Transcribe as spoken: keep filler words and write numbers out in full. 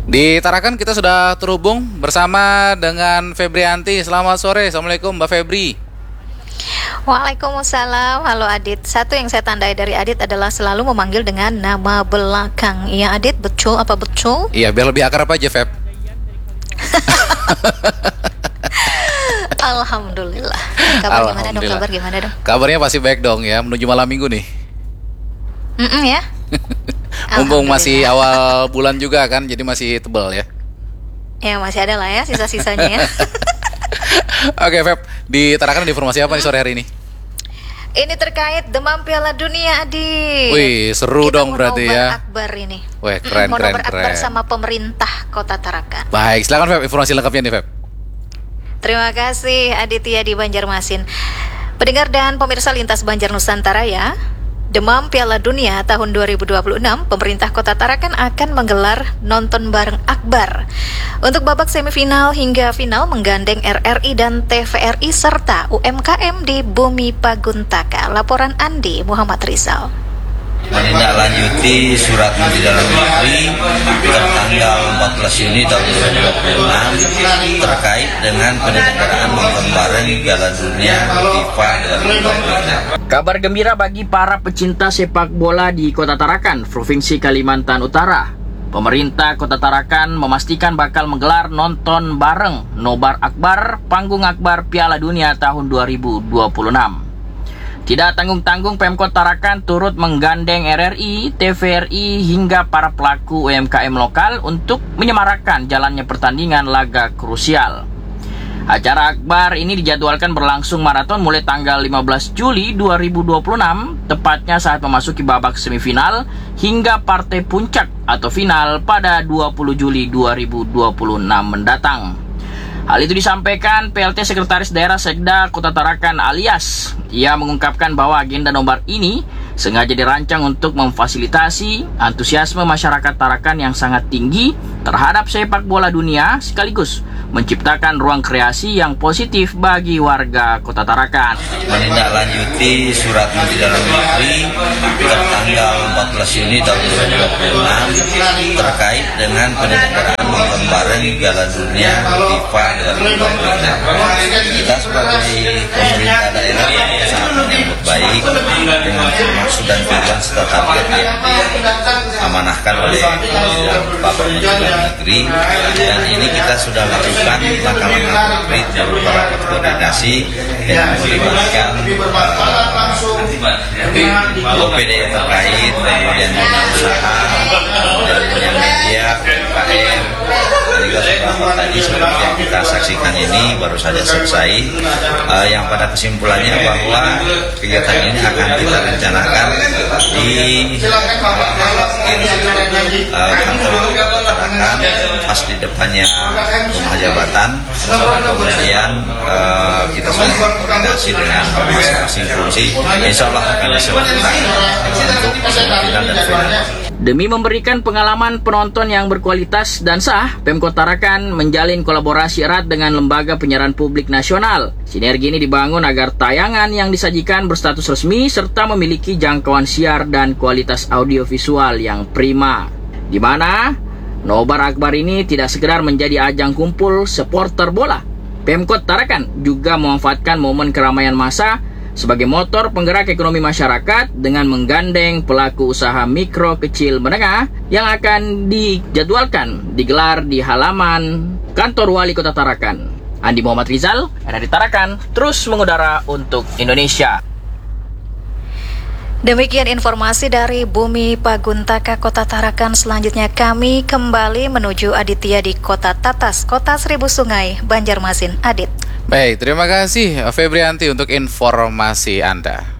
Di Tarakan kita sudah terhubung bersama dengan Febrianti. Selamat sore, Assalamualaikum Mbak Febri. Waalaikumsalam, halo Adit. Satu yang saya tandai dari Adit adalah selalu memanggil dengan nama belakang. Iya Adit, betul apa betul? Iya, biar lebih akrab aja Feb. Alhamdulillah. Kabar gimana dong? Kabar gimana dong? Kabarnya pasti baik dong ya, menuju malam minggu nih. Mm-mm, ya. Mumpung masih awal bulan juga kan, jadi masih tebal ya. Ya masih ada lah ya sisa-sisanya ya. Oke Feb, di Tarakan ada informasi apa nih sore hari ini? Ini terkait demam Piala Dunia, Adik. Wih, seru Kita dong berarti ya. ya. Akbar ini. Wih, keren mau keren nobar keren. akbar sama pemerintah Kota Tarakan. Baik, silakan Feb, informasi lengkapnya nih Feb. Terima kasih Aditya di Banjarmasin. Pendengar dan pemirsa Lintas Banjar Nusantara ya. Demam Piala Dunia tahun dua ribu dua puluh enam, pemerintah Kota Tarakan akan menggelar nonton bareng akbar. Untuk babak semifinal hingga final menggandeng R R I dan T V R I serta U M K M di Bumi Paguntaka. Laporan Andi Muhammad Rizal. Menindaklanjuti surat Menteri Dalam Negeri tertanggal empat belas Juni tahun dua ribu dua puluh enam terkait dengan penyelenggaraan nonton bareng Piala Dunia FIFA dua ribu dua puluh enam. Kabar gembira bagi para pecinta sepak bola di Kota Tarakan, Provinsi Kalimantan Utara. Pemerintah Kota Tarakan memastikan bakal menggelar nonton bareng Nobar Akbar, Panggung Akbar Piala Dunia tahun dua ribu dua puluh enam. Tidak tanggung-tanggung, Pemkot Tarakan turut menggandeng R R I, T V R I hingga para pelaku U M K M lokal untuk menyemarakan jalannya pertandingan laga krusial. Acara akbar ini dijadwalkan berlangsung maraton mulai tanggal lima belas Juli dua ribu dua puluh enam, tepatnya saat memasuki babak semifinal hingga partai puncak atau final pada dua puluh Juli dua ribu dua puluh enam mendatang. Hal itu disampaikan P L T Sekretaris Daerah Sekda Kota Tarakan alias. Ia mengungkapkan bahwa agenda nobar ini sengaja dirancang untuk memfasilitasi antusiasme masyarakat Tarakan yang sangat tinggi terhadap sepak bola dunia sekaligus menciptakan ruang kreasi yang positif bagi warga Kota Tarakan. Menindaklanjuti surat Menteri Dalam Negeri tertanggal empat belas Juni tahun dua ribu dua puluh enam terkait dengan penyelenggaraan nonton bareng Piala Dunia FIFA dua ribu dua puluh enam. Kita sebagai pemerintah daerah sangat menyambut baik dengan maksud dan tujuan serta target yang diamanahkan oleh Bapak Menteri Dalam Negeri, dan ini kita sudah lakukan langkah-langkah konkret berupa rapat koordinasi yang melibatkan uh, O P D terkait, kemudian dunia usaha, dan dunia media, U M K M. Juga rapat tadi seperti yang kita saksikan ini baru saja selesai, uh, yang pada kesimpulannya bahwa kegiatan ini akan kita rencanakan di uh, kantor Tarakan, pas di depannya rumah jabatan. Kemudian uh, kita sudah koordinasi dengan masing-masing fungsi, insya Allah akan diselenggarakan untuk semifinal dan final. Demi memberikan pengalaman penonton yang berkualitas dan sah, Pemkot Tarakan menjalin kolaborasi erat dengan Lembaga Penyiaran Publik Nasional. Sinergi ini dibangun agar tayangan yang disajikan berstatus resmi serta memiliki jangkauan siar dan kualitas audiovisual yang prima. Di mana Nobar Akbar ini tidak sekedar menjadi ajang kumpul supporter bola. Pemkot Tarakan juga memanfaatkan momen keramaian massa sebagai motor penggerak ekonomi masyarakat dengan menggandeng pelaku usaha mikro, kecil, menengah yang akan dijadwalkan digelar di halaman kantor Wali Kota Tarakan. Andi Muhammad Rizal, R R I Tarakan, terus mengudara untuk Indonesia. Demikian informasi dari Bumi Paguntaka Kota Tarakan. Selanjutnya kami kembali menuju Aditya di Kota Tatas, Kota Seribu Sungai, Banjarmasin. Adit. Baik, terima kasih Febrianti untuk informasi Anda.